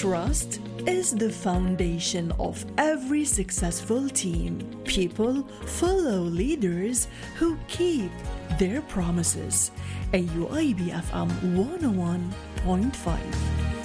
Trust is the foundation of every successful team. People follow leaders who keep their promises. AUIB FM 101.5.